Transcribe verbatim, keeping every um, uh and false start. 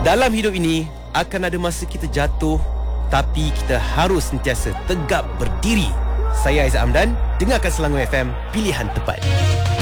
Dalam hidup ini akan ada masa kita jatuh, tapi kita harus sentiasa tegak berdiri. Saya Aizat Amdan. Dengarkan Selangor F M, pilihan tepat.